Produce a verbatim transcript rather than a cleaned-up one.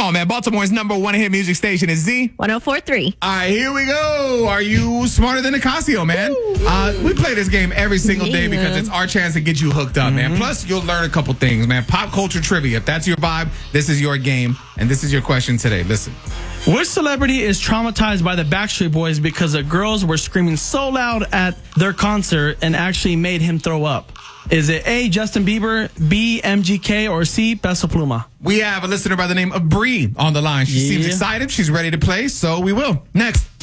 on, man. Baltimore's number one hit music station is Z one oh four point three. All right, here we go. Are you smarter than Nicasio, man? Uh, we play this game every single day Yeah. because it's our chance to get you hooked up, man. Plus, you'll learn a couple things, man. Pop culture trivia. If that's your vibe, this is your game, and this is your question today. Listen. Which celebrity is traumatized by the Backstreet Boys because the girls were screaming so loud at their concert and actually made him throw up? Is it A, Justin Bieber, B, M G K, or C, Peso Pluma? We have a listener by the name of Bree on the line. She Yeah. seems excited. She's ready to play, so we will. Next.